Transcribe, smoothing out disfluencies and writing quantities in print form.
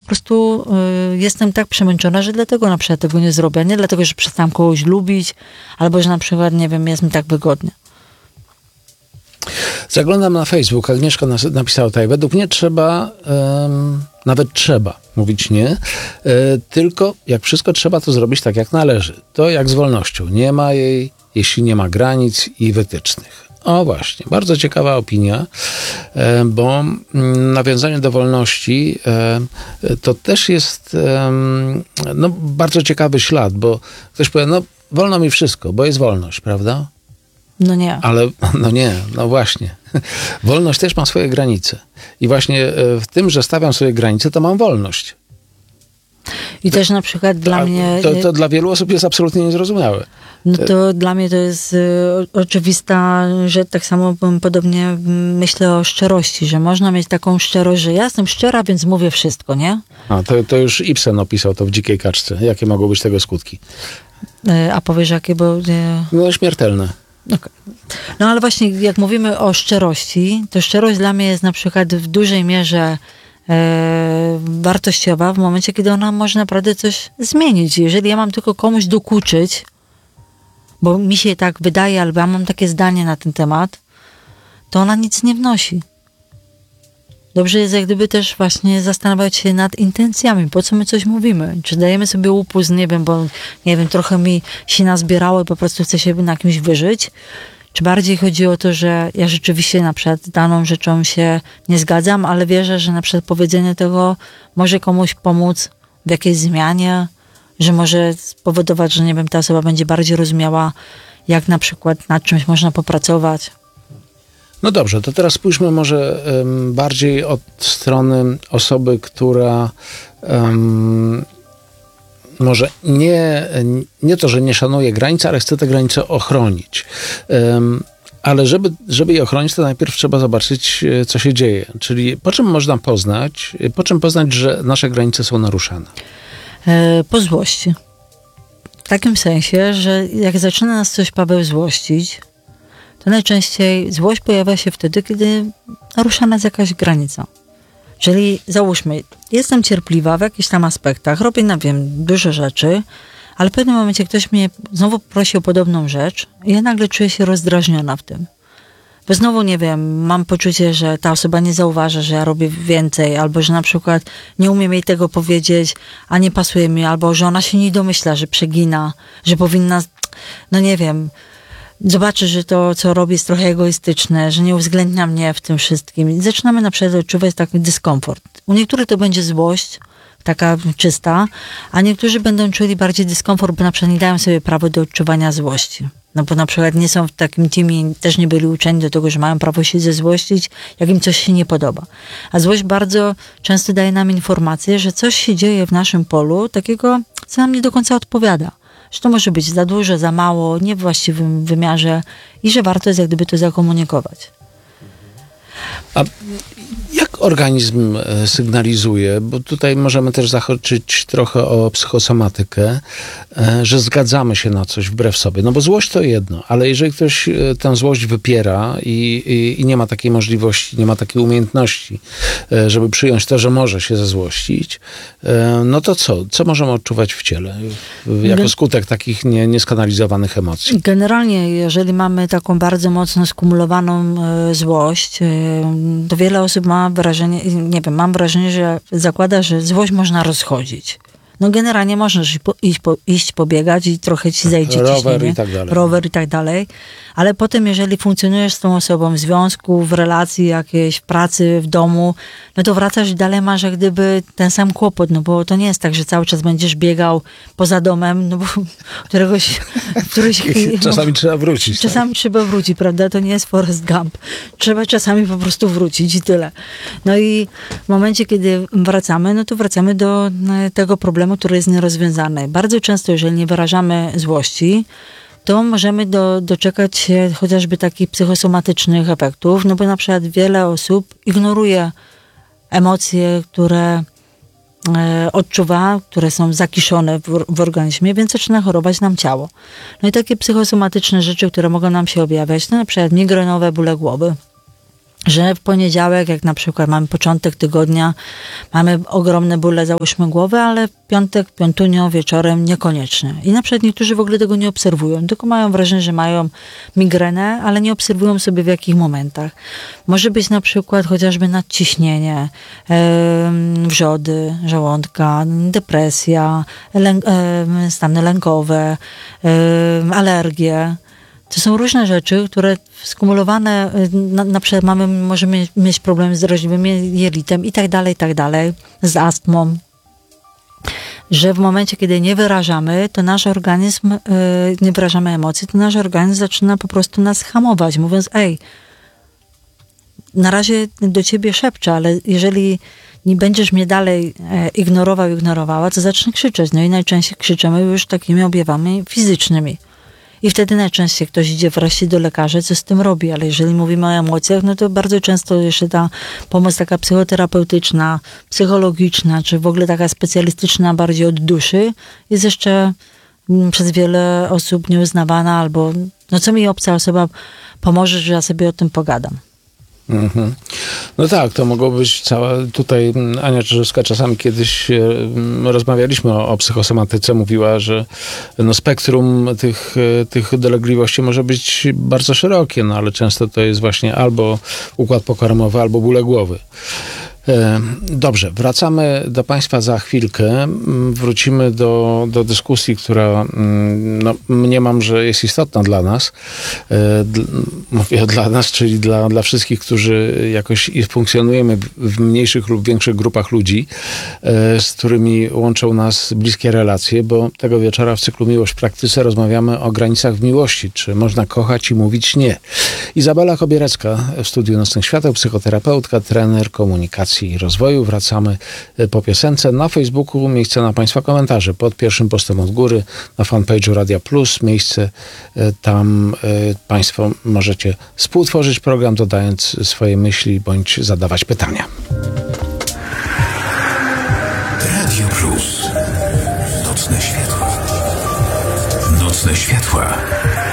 prostu jestem tak przemęczona, że dlatego na przykład tego nie zrobię. Nie dlatego, że przestałam kogoś lubić, albo że na przykład, nie wiem, jest mi tak wygodnie. Zaglądam na Facebook. Agnieszka napisała tutaj, według mnie nawet trzeba mówić nie, tylko jak wszystko trzeba, to zrobić tak, jak należy. To jak z wolnością. Nie ma jej, jeśli nie ma granic i wytycznych. O właśnie, bardzo ciekawa opinia, bo nawiązanie do wolności to też jest bardzo ciekawy ślad, bo ktoś powie, wolno mi wszystko, bo jest wolność, prawda? No nie. Ale, no właśnie. Wolność też ma swoje granice. I właśnie w tym, że stawiam swoje granice, to mam wolność. I też na przykład dla mnie... To dla wielu osób jest absolutnie niezrozumiałe. No to dla mnie to jest oczywista, że tak samo podobnie myślę o szczerości, że można mieć taką szczerość, że ja jestem szczera, więc mówię wszystko, nie? To już Ibsen opisał to w Dzikiej kaczce. Jakie mogą być tego skutki? A powiesz jakie, bo... No śmiertelne. Okay. No ale właśnie jak mówimy o szczerości, to szczerość dla mnie jest na przykład w dużej mierze wartościowa w momencie, kiedy ona może naprawdę coś zmienić. Jeżeli ja mam tylko komuś dokuczyć, bo mi się tak wydaje, albo ja mam takie zdanie na ten temat, to ona nic nie wnosi. Dobrze jest jak gdyby też właśnie zastanawiać się nad intencjami, po co my coś mówimy. Czy dajemy sobie upust, nie wiem, bo nie wiem, trochę mi się nazbierało i po prostu chcę się na kimś wyżyć. Czy bardziej chodzi o to, że ja rzeczywiście na przykład daną rzeczą się nie zgadzam, ale wierzę, że na przykład powiedzenie tego może komuś pomóc w jakiejś zmianie, że może spowodować, że nie wiem, ta osoba będzie bardziej rozumiała, jak na przykład nad czymś można popracować. No dobrze, to teraz spójrzmy może bardziej od strony osoby, która może nie to, że nie szanuje granic, ale chce te granice ochronić. Ale żeby je ochronić, to najpierw trzeba zobaczyć, co się dzieje. Czyli po czym poznać, że nasze granice są naruszane? Po złości. W takim sensie, że jak zaczyna nas coś, Paweł, złościć, to najczęściej złość pojawia się wtedy, kiedy naruszana jest jakaś granica. Czyli załóżmy, jestem cierpliwa w jakichś tam aspektach, robię, dużo rzeczy, ale w pewnym momencie ktoś mnie znowu prosi o podobną rzecz i ja nagle czuję się rozdrażniona w tym. Bo znowu, nie wiem, mam poczucie, że ta osoba nie zauważa, że ja robię więcej, albo że na przykład nie umiem jej tego powiedzieć, a nie pasuje mi, albo że ona się nie domyśla, że przegina, że powinna, nie wiem, zobaczy, że to, co robi, jest trochę egoistyczne, że nie uwzględnia mnie w tym wszystkim. I zaczynamy na przykład odczuwać taki dyskomfort. U niektórych to będzie złość, taka czysta, a niektórzy będą czuli bardziej dyskomfort, bo na przykład nie dają sobie prawo do odczuwania złości. No bo na przykład nie są w takim teamie, też nie byli uczeni do tego, że mają prawo się zezłościć, jak im coś się nie podoba. A złość bardzo często daje nam informację, że coś się dzieje w naszym polu, takiego, co nam nie do końca odpowiada. Że to może być za dużo, za mało, nie w właściwym wymiarze i że warto jest jak gdyby to zakomunikować. A jak organizm sygnalizuje, bo tutaj możemy też zahaczyć trochę o psychosomatykę, że zgadzamy się na coś wbrew sobie. No bo złość to jedno, ale jeżeli ktoś tę złość wypiera i nie ma takiej możliwości, nie ma takiej umiejętności, żeby przyjąć to, że może się zezłościć, no to co? Co możemy odczuwać w ciele jako skutek takich nieskanalizowanych emocji? Generalnie, jeżeli mamy taką bardzo mocno skumulowaną złość, to wiele osób ma wrażenie, mam wrażenie, że zakłada, że złość można rozchodzić. No generalnie możesz iść pobiegać i trochę ci zejdzie ciśnienie. Rower i tak dalej. Ale potem, jeżeli funkcjonujesz z tą osobą w związku, w relacji jakiejś, w pracy, w domu, no to wracasz i dalej masz jak gdyby ten sam kłopot, no bo to nie jest tak, że cały czas będziesz biegał poza domem, no bo któregoś czasami trzeba wrócić. Czasami trzeba wrócić, prawda? To nie jest Forrest Gump. Trzeba czasami po prostu wrócić i tyle. No i w momencie, kiedy wracamy, no to wracamy do tego problemu, który jest nierozwiązany. Bardzo często, jeżeli nie wyrażamy złości, to możemy doczekać się chociażby takich psychosomatycznych efektów, no bo na przykład wiele osób ignoruje emocje, które odczuwa, które są zakiszone w organizmie, więc zaczyna chorować nam ciało. No i takie psychosomatyczne rzeczy, które mogą nam się objawiać, to na przykład migrenowe bóle głowy, że w poniedziałek, jak na przykład mamy początek tygodnia, mamy ogromne bóle, załóżmy głowy, ale w piątek, piątunio, wieczorem niekoniecznie. I na przykład niektórzy w ogóle tego nie obserwują, tylko mają wrażenie, że mają migrenę, ale nie obserwują sobie w jakich momentach. Może być na przykład chociażby nadciśnienie, wrzody żołądka, depresja, stany lękowe, alergie. To są różne rzeczy, które skumulowane, na przykład możemy mieć problemy z drażliwym jelitem i tak dalej, z astmą. Że w momencie, kiedy nie wyrażamy, to nasz organizm, nie wyrażamy emocji, to nasz organizm zaczyna po prostu nas hamować, mówiąc, na razie do ciebie szepczę, ale jeżeli nie będziesz mnie dalej ignorowała, to zacznę krzyczeć. No i najczęściej krzyczymy już takimi objawami fizycznymi. I wtedy najczęściej ktoś idzie wreszcie do lekarza, co z tym robi, ale jeżeli mówimy o emocjach, no to bardzo często jeszcze ta pomoc taka psychoterapeutyczna, psychologiczna, czy w ogóle taka specjalistyczna bardziej od duszy jest jeszcze przez wiele osób nieuznawana, albo no co mi obca osoba pomoże, że ja sobie o tym pogadam. Mhm. No tak, to mogło być tutaj Ania Czyżewska czasami kiedyś rozmawialiśmy o psychosomatyce, mówiła, że no spektrum tych dolegliwości może być bardzo szerokie, no ale często to jest właśnie albo układ pokarmowy, albo bóle głowy. Dobrze, wracamy do Państwa za chwilkę. Wrócimy do dyskusji, która no, mniemam, że jest istotna dla nas. Mówię dla nas, czyli dla wszystkich, którzy jakoś funkcjonujemy w mniejszych lub większych grupach ludzi, z którymi łączą nas bliskie relacje, bo tego wieczora w cyklu Miłość w praktyce rozmawiamy o granicach w miłości. Czy można kochać i mówić nie? Izabela Kobierecka w studiu Nocnych Świateł, psychoterapeutka, trener komunikacji i rozwoju. Wracamy po piosence. Na Facebooku miejsce na Państwa komentarze. Pod pierwszym postem od góry na fanpage'u Radia Plus miejsce. Tam Państwo możecie współtworzyć program, dodając swoje myśli bądź zadawać pytania. Radio Plus. Nocne światła. Nocne światła.